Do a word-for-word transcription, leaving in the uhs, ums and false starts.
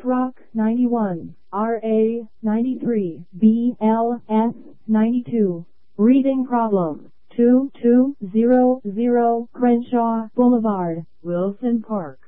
Rock ninety-one, R A ninety-three, B L S ninety-two. Reading problem. two two zero zero Crenshaw Boulevard, Wilson Park.